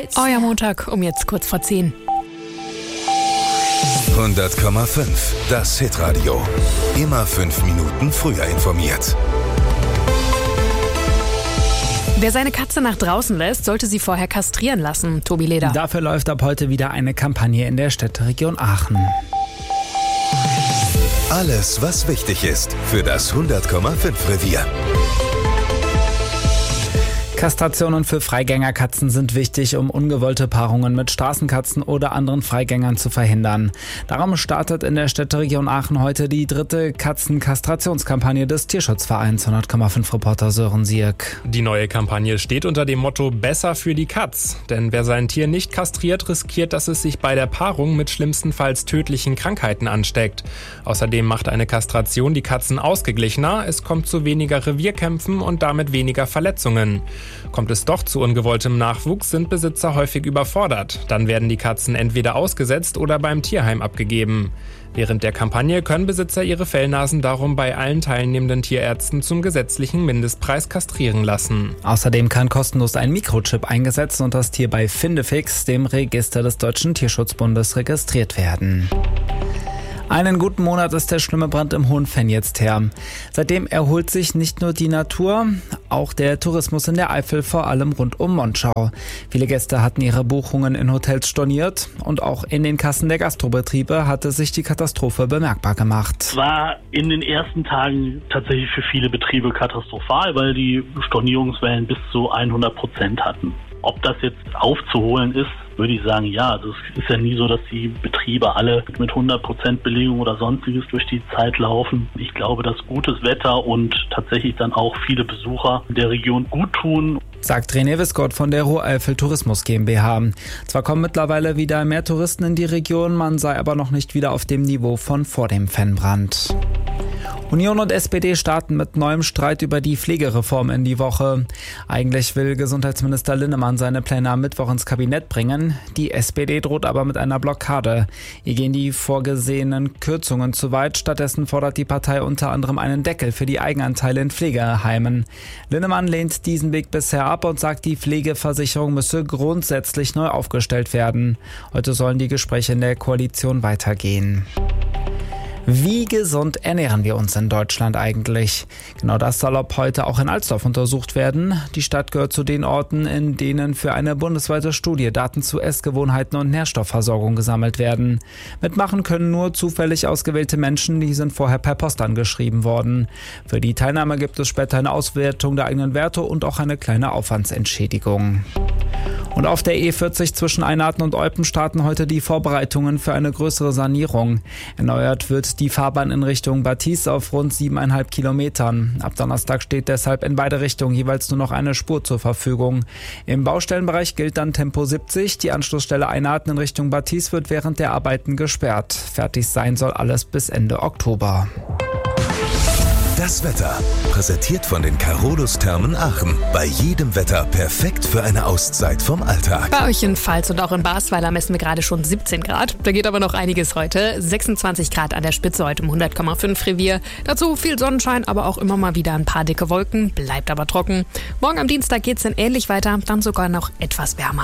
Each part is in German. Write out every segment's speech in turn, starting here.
Euer Montag um jetzt kurz vor 10. 100,5. Das Hitradio. Immer 5 Minuten früher informiert. Wer seine Katze nach draußen lässt, sollte sie vorher kastrieren lassen. Tobi Leder. Dafür läuft ab heute wieder eine Kampagne in der Städteregion Aachen. Alles, was wichtig ist für das 100,5 Revier. Kastrationen für Freigängerkatzen sind wichtig, um ungewollte Paarungen mit Straßenkatzen oder anderen Freigängern zu verhindern. Darum startet in der Städteregion Aachen heute die 3. Katzenkastrationskampagne des Tierschutzvereins. 100,5 Reporter Sören Sierk. Die neue Kampagne steht unter dem Motto Besser für die Katz. Denn wer sein Tier nicht kastriert, riskiert, dass es sich bei der Paarung mit schlimmstenfalls tödlichen Krankheiten ansteckt. Außerdem macht eine Kastration die Katzen ausgeglichener, es kommt zu weniger Revierkämpfen und damit weniger Verletzungen. Kommt es doch zu ungewolltem Nachwuchs, sind Besitzer häufig überfordert. Dann werden die Katzen entweder ausgesetzt oder beim Tierheim abgegeben. Während der Kampagne können Besitzer ihre Fellnasen darum bei allen teilnehmenden Tierärzten zum gesetzlichen Mindestpreis kastrieren lassen. Außerdem kann kostenlos ein Mikrochip eingesetzt und das Tier bei Findefix, dem Register des Deutschen Tierschutzbundes, registriert werden. Einen guten Monat ist der schlimme Brand im Hohenfenn jetzt her. Seitdem erholt sich nicht nur die Natur, auch der Tourismus in der Eifel, vor allem rund um Monschau. Viele Gäste hatten ihre Buchungen in Hotels storniert und auch in den Kassen der Gastrobetriebe hatte sich die Katastrophe bemerkbar gemacht. Es war in den ersten Tagen tatsächlich für viele Betriebe katastrophal, weil die Stornierungswellen bis zu 100% hatten. Ob das jetzt aufzuholen ist, würde ich sagen, ja. Das ist ja nie so, dass die Betriebe alle mit 100% Belegung oder sonstiges durch die Zeit laufen. Ich glaube, dass gutes Wetter und tatsächlich dann auch viele Besucher der Region gut tun. Sagt René Wiskott von der Ruhr-Eifel Tourismus GmbH. Zwar kommen mittlerweile wieder mehr Touristen in die Region, man sei aber noch nicht wieder auf dem Niveau von vor dem Fennbrand. Union und SPD starten mit neuem Streit über die Pflegereform in die Woche. Eigentlich will Gesundheitsminister Linnemann seine Pläne am Mittwoch ins Kabinett bringen. Die SPD droht aber mit einer Blockade. Ihr gehen die vorgesehenen Kürzungen zu weit. Stattdessen fordert die Partei unter anderem einen Deckel für die Eigenanteile in Pflegeheimen. Linnemann lehnt diesen Weg bisher ab und sagt, die Pflegeversicherung müsse grundsätzlich neu aufgestellt werden. Heute sollen die Gespräche in der Koalition weitergehen. Wie gesund ernähren wir uns in Deutschland eigentlich? Genau das soll ab heute auch in Alsdorf untersucht werden. Die Stadt gehört zu den Orten, in denen für eine bundesweite Studie Daten zu Essgewohnheiten und Nährstoffversorgung gesammelt werden. Mitmachen können nur zufällig ausgewählte Menschen, die sind vorher per Post angeschrieben worden. Für die Teilnahme gibt es später eine Auswertung der eigenen Werte und auch eine kleine Aufwandsentschädigung. Und auf der E40 zwischen Einarten und Eupen starten heute die Vorbereitungen für eine größere Sanierung. Erneuert wird die Fahrbahn in Richtung Bad Thies auf rund 7,5 Kilometern. Ab Donnerstag steht deshalb in beide Richtungen jeweils nur noch eine Spur zur Verfügung. Im Baustellenbereich gilt dann Tempo 70. Die Anschlussstelle Einarten in Richtung Bad Thies wird während der Arbeiten gesperrt. Fertig sein soll alles bis Ende Oktober. Das Wetter, präsentiert von den Carolus Thermen Aachen. Bei jedem Wetter perfekt für eine Auszeit vom Alltag. Bei euch in Pfalz und auch in Basweiler messen wir gerade schon 17 Grad. Da geht aber noch einiges heute. 26 Grad an der Spitze heute im 100,5 Revier. Dazu viel Sonnenschein, aber auch immer mal wieder ein paar dicke Wolken. Bleibt aber trocken. Morgen am Dienstag geht's dann ähnlich weiter, dann sogar noch etwas wärmer.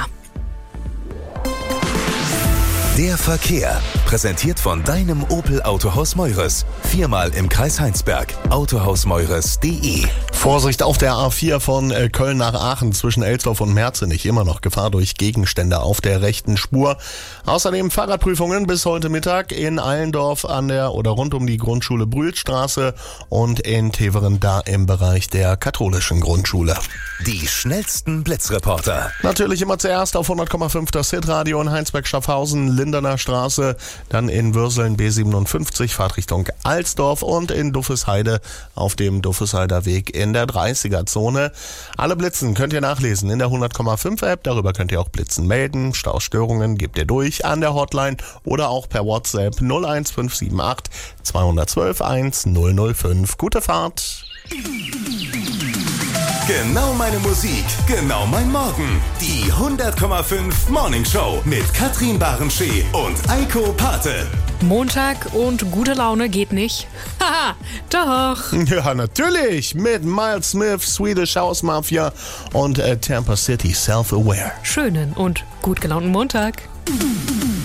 Der Verkehr, präsentiert von deinem Opel Autohaus Meures. 4-mal im Kreis Heinsberg. Autohausmeures.de. Vorsicht auf der A4 von Köln nach Aachen zwischen Elsdorf und Merzenich. Immer noch Gefahr durch Gegenstände auf der rechten Spur. Außerdem Fahrradprüfungen bis heute Mittag in Allendorf an der oder rund um die Grundschule Brühlstraße und in Teveren da im Bereich der katholischen Grundschule. Die schnellsten Blitzreporter. Natürlich immer zuerst auf 100,5 das Hitradio in Heinsberg-Schaffhausen, Linderner Straße, dann in Würseln B57, Fahrtrichtung Alsdorf und in Duffesheide auf dem Duffesheider Weg in der 30er-Zone. Alle Blitzen könnt ihr nachlesen in der 100,5 App, darüber könnt ihr auch Blitzen melden, Staustörungen gebt ihr durch an der Hotline oder auch per WhatsApp 01578 212 1005. Gute Fahrt! Genau meine Musik, genau mein Morgen. Die 100,5 Morning Show mit Katrin Barenschee und Eiko Pate. Montag und gute Laune geht nicht. Haha, doch. Ja, natürlich. Mit Miles Smith, Swedish House Mafia und Tampa City Self-Aware. Schönen und gut gelaunten Montag.